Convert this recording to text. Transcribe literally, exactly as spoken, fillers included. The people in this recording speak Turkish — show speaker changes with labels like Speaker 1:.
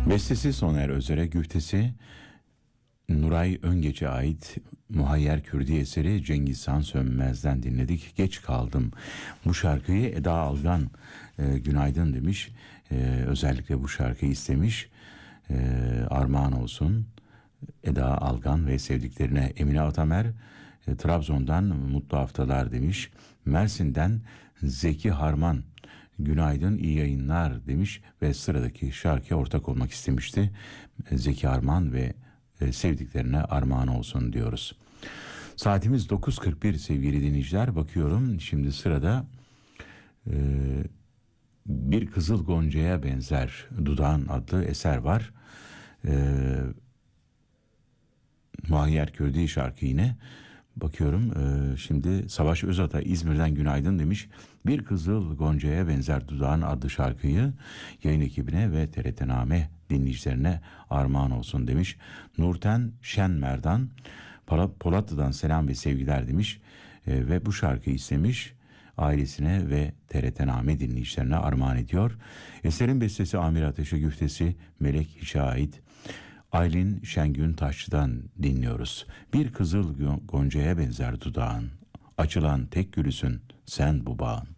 Speaker 1: Bestesi Soner Özer'e, güftesi Nuray Öngeç'e ait Muhayyer Kürdi eseri Cengizhan Sönmez'den dinledik. Geç kaldım. Bu şarkıyı Eda Algan e, günaydın demiş. E, özellikle bu şarkıyı istemiş. E, armağan olsun Eda Algan ve sevdiklerine. Emine Atamer e, Trabzon'dan mutlu haftalar demiş. Mersin'den Zeki Harman günaydın, iyi yayınlar demiş ve sıradaki şarkıya ortak olmak istemişti. Zeki Harman ve sevdiklerine armağan olsun diyoruz. Saatimiz dokuz kırk bir sevgili dinleyiciler. Bakıyorum şimdi sırada e, Bir Kızıl Gonca'ya Benzer Dudağın adlı eser var. E, Muhayyer Kürdi şarkı yine. Bakıyorum e, şimdi Savaş Özata İzmir'den günaydın demiş. Bir Kızıl Gonca'ya Benzer Dudağın adlı şarkıyı yayın ekibine ve T R T Name dinleyicilerine armağan olsun demiş. Nurten Şenmerdan Polatlı'dan selam ve sevgiler demiş e, ve bu şarkıyı istemiş, ailesine ve T R T Name dinleyicilerine armağan ediyor. Eserin bestesi Amir Ateş'e, güftesi Melek Hiç'e ait. Aylin Şengün Taşçı'dan dinliyoruz. Bir kızıl goncaya benzer dudağın, açılan tek gülüsün sen bu bağın.